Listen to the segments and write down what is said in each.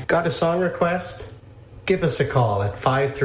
Got a song request? Give us a call at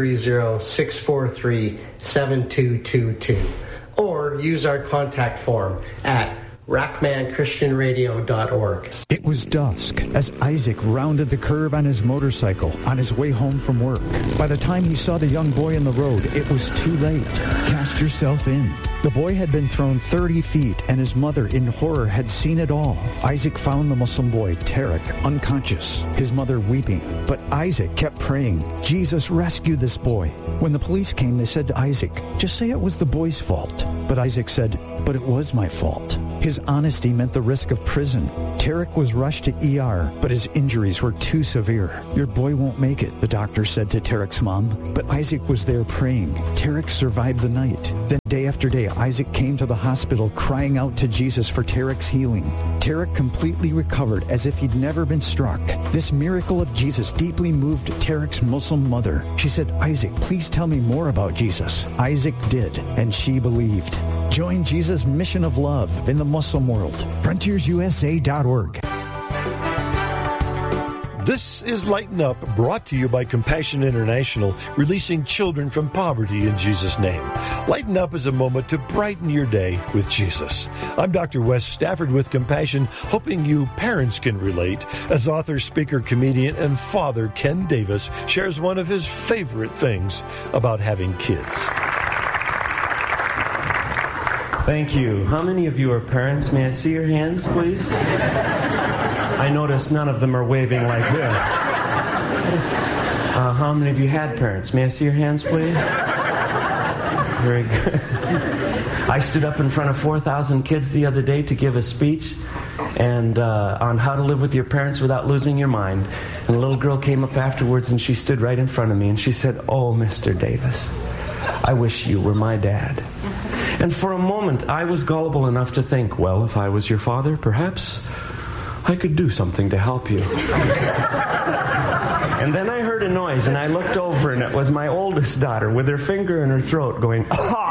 530-643-7222 or use our contact form at rackmanchristianradio.org. It was dusk as Isaac rounded the curve on his motorcycle on his way home from work. By the time he saw the young boy in the road, it was too late. Cast yourself in. The boy had been thrown 30 feet, and his mother, in horror, had seen it all. Isaac found the Muslim boy, Tarek, unconscious, his mother weeping. But Isaac kept praying, Jesus, rescue this boy. When the police came, they said to Isaac, just say it was the boy's fault. But Isaac said, but it was my fault. His honesty meant the risk of prison. Tarek was rushed to ER, but his injuries were too severe. Your boy won't make it, the doctor said to Tarek's mom. But Isaac was there praying. Tarek survived the night. Then day after day, Isaac came to the hospital crying out to Jesus for Tarek's healing. Tarek completely recovered as if he'd never been struck. This miracle of Jesus deeply moved Tarek's Muslim mother. She said, Isaac, please tell me more about Jesus. Isaac did, and she believed. Join Jesus' mission of love in the Muslim world. FrontiersUSA.org. This is Lighten Up, brought to you by Compassion International, releasing children from poverty in Jesus' name. Lighten Up is a moment to brighten your day with Jesus. I'm Dr. Wes Stafford with Compassion, hoping you parents can relate, as author, speaker, comedian, and father Ken Davis shares one of his favorite things about having kids. Thank you. How many of you are parents? May I see your hands, please? I notice none of them are waving like this. How many of you had parents? May I see your hands, please? Very good. I stood up in front of 4,000 kids the other day to give a speech and on how to live with your parents without losing your mind. And a little girl came up afterwards and she stood right in front of me and she said, "Oh, Mr. Davis, I wish you were my dad." And for a moment, I was gullible enough to think, well, if I was your father, perhaps I could do something to help you. And then I heard a noise, and I looked over, and it was my oldest daughter with her finger in her throat going,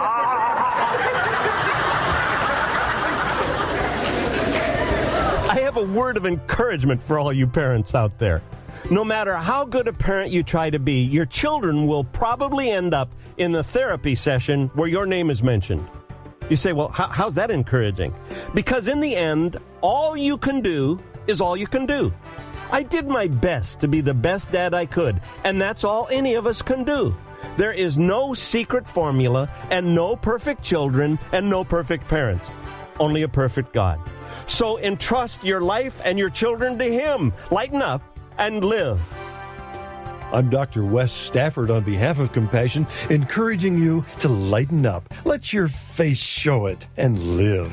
I have a word of encouragement for all you parents out there. No matter how good a parent you try to be, your children will probably end up in the therapy session where your name is mentioned. You say, well, how's that encouraging? Because in the end, all you can do is all you can do. I did my best to be the best dad I could, and that's all any of us can do. There is no secret formula, and no perfect children, and no perfect parents. Only a perfect God. So entrust your life and your children to Him. Lighten up and live. I'm Dr. Wes Stafford on behalf of Compassion, encouraging you to lighten up. Let your face show it and live.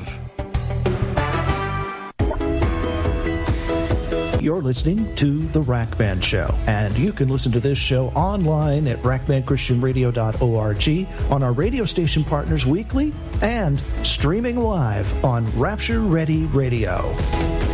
You're listening to The Rack Band Show, and you can listen to this show online at rackmanchristianradio.org, on our radio station partners weekly, and streaming live on Rapture Ready Radio.